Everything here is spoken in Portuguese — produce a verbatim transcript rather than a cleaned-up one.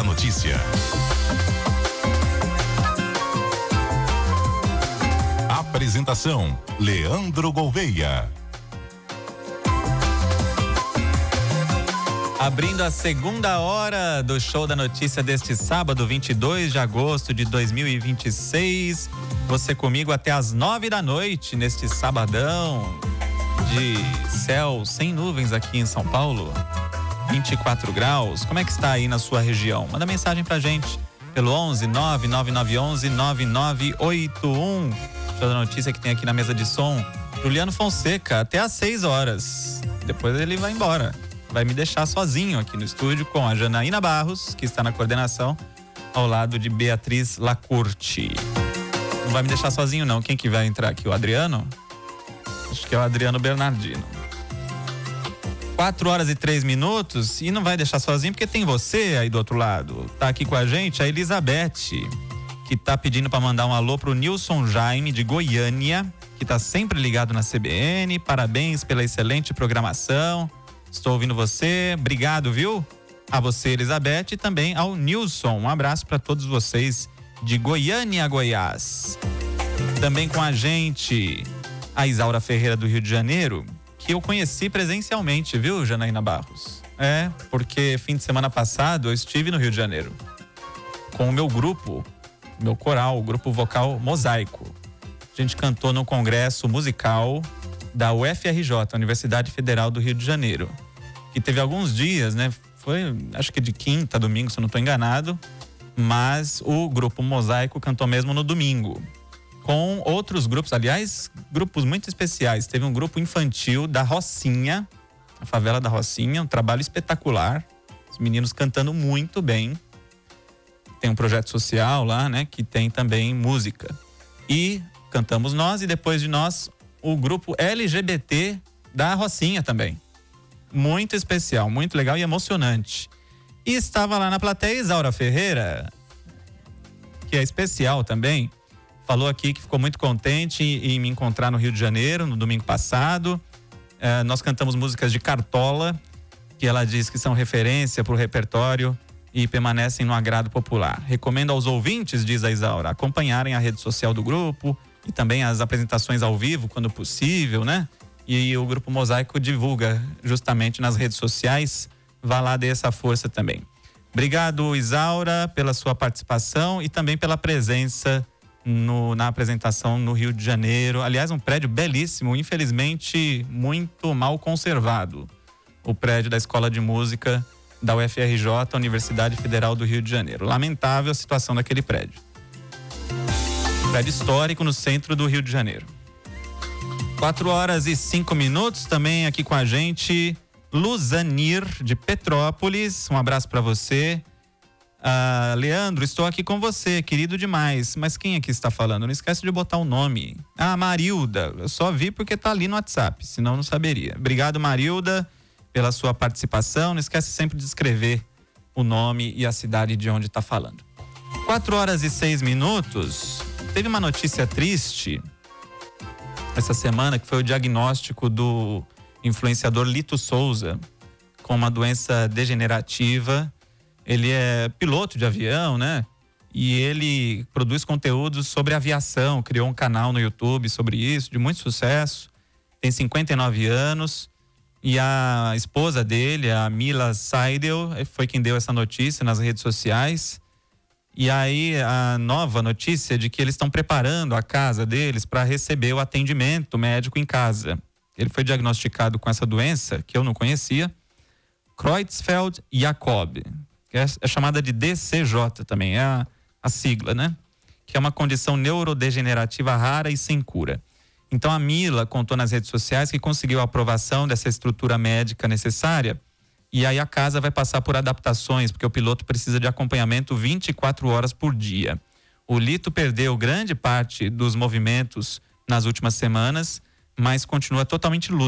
da Notícia. Apresentação: Leandro Gouveia. Abrindo a segunda hora do Show da Notícia deste sábado, vinte e dois de agosto de dois mil e vinte e seis. Você comigo até as nove da noite, neste sabadão de céu sem nuvens aqui em São Paulo. vinte e quatro graus. Como é que está aí na sua região? Manda mensagem pra gente pelo onze nove nove nove onze nove nove oito um. Show da Notícia que tem aqui na mesa de som Juliano Fonseca até às seis horas. Depois ele vai embora. Vai me deixar sozinho aqui no estúdio com a Janaína Barros, que está na coordenação, ao lado de Beatriz Lacourte. Não vai me deixar sozinho não. Quem que vai entrar aqui? O Adriano? Acho que é o Adriano Bernardino. Quatro horas e três minutos e não vai deixar sozinho porque tem você aí do outro lado. Tá aqui com a gente a Elizabeth, que tá pedindo para mandar um alô pro Nilson Jaime de Goiânia, que tá sempre ligado na C B N. Parabéns pela excelente programação. Estou ouvindo você. Obrigado, viu? A você, Elizabeth, e também ao Nilson. Um abraço para todos vocês de Goiânia, Goiás. Também com a gente a Isaura Ferreira do Rio de Janeiro, que eu conheci presencialmente, viu, Janaína Barros? É, porque fim de semana passado eu estive no Rio de Janeiro com o meu grupo, meu coral, o grupo vocal Mosaico. A gente cantou no congresso musical da U F R J, Universidade Federal do Rio de Janeiro, que teve alguns dias, né? Foi, acho que de quinta a domingo, se eu não estou enganado, mas o grupo Mosaico cantou mesmo no domingo, com outros grupos, aliás, grupos muito especiais. Teve um grupo infantil da Rocinha, a favela da Rocinha, um trabalho espetacular, os meninos cantando muito bem. Tem um projeto social lá, né, que tem também música. E cantamos nós, e depois de nós, o grupo L G B T da Rocinha também. Muito especial, muito legal e emocionante. E estava lá na plateia Isaura Ferreira, que é especial também. Falou aqui que ficou muito contente em me encontrar no Rio de Janeiro, no domingo passado. É, nós cantamos músicas de Cartola, que ela diz que são referência para o repertório e permanecem no agrado popular. Recomendo aos ouvintes, diz a Isaura, acompanharem a rede social do grupo e também as apresentações ao vivo, quando possível, né? E o Grupo Mosaico divulga justamente nas redes sociais. Vá lá, dê essa força também. Obrigado, Isaura, pela sua participação e também pela presença no, na apresentação no Rio de Janeiro. Aliás, um prédio belíssimo, infelizmente muito mal conservado. O prédio da Escola de Música da U F R J, Universidade Federal do Rio de Janeiro. Lamentável a situação daquele prédio. Prédio histórico no centro do Rio de Janeiro. Quatro horas e cinco minutos, também aqui com a gente, Luzanir, de Petrópolis. Um abraço para você. Ah, Leandro, estou aqui com você, querido demais. Mas quem aqui está falando? Não esquece de botar o nome. Ah, Marilda. Eu só vi porque tá ali no WhatsApp, senão não saberia. Obrigado, Marilda, pela sua participação. Não esquece sempre de escrever o nome e a cidade de onde está falando. Quatro horas e seis minutos. Teve uma notícia triste essa semana, que foi o diagnóstico do influenciador Lito Souza com uma doença degenerativa. Ele é piloto de avião, né? E ele produz conteúdos sobre aviação, criou um canal no YouTube sobre isso, de muito sucesso. Tem cinquenta e nove anos. E a esposa dele, a Mila Seidel, foi quem deu essa notícia nas redes sociais. E aí a nova notícia é de que eles estão preparando a casa deles para receber o atendimento médico em casa. Ele foi diagnosticado com essa doença, que eu não conhecia, Creutzfeldt-Jakob, que é, é chamada de D C J também, é a, a sigla, né? Que é uma condição neurodegenerativa rara e sem cura. Então a Mila contou nas redes sociais que conseguiu a aprovação dessa estrutura médica necessária. E aí a casa vai passar por adaptações, porque o piloto precisa de acompanhamento vinte e quatro horas por dia. O Lito perdeu grande parte dos movimentos nas últimas semanas, mas continua totalmente lúcido.